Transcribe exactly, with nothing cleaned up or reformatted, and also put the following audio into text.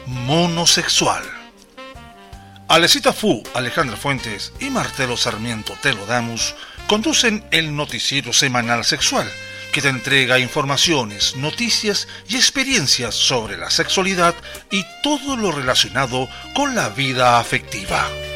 monosexual. Alecita Fu, Alejandra Fuentes y Marcelo Sarmiento Telodamus conducen el noticiero semanal sexual que te entrega informaciones, noticias y experiencias sobre la sexualidad y todo lo relacionado con la vida afectiva.